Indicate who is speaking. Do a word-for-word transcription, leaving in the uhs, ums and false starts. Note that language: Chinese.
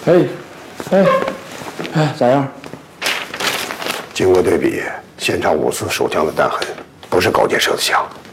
Speaker 1: 哎，哎，哎，咋样？
Speaker 2: 经过对比，现场五次手枪的弹痕不是高阶射的枪，